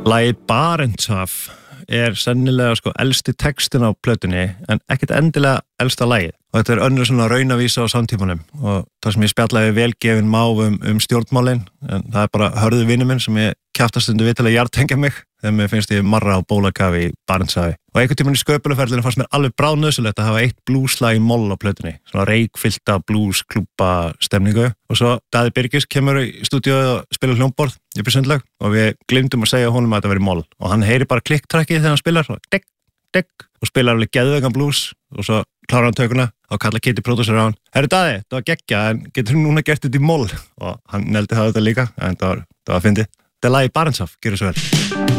Lagið Barentshaf sennilega elsti textin á plötunni en ekkert endilega elsta lagið. Og þetta önnur svona raunavísa á samtímanum og það sem ég spjallaði velgefin máv stjórnmálin en það bara hörðu vinur minn sem ég kjaftast við til að jartengja mig þegar mér finnst ég marra á bólakafi í Barentshafi. Og einhvern tímann í sköpunarferðinu fannst mér alveg bráðnauðsynlegt að hafa eitt blueslag í moll á plötunni. Svona reykfyllta bluesklúbba stemningu. Og svo Daði Birgis kemur í stúdíóið og spilar hljómborð í sundlag og við gleymdum að segja honum að þetta veri moll. Og hann heyri bara klikktrakkið þegar hann spilar og dekk, dekk og spilar alveg geðveikan blues og svo klárar hann tökuna og kallar Kitty producer á hann. Herru Daði, það var geggja en getur þú núna gert þetta í moll? Og hann neldi það þetta líka en það var fyndið. Þetta lagið Barentshaf, gjörðu svo vel.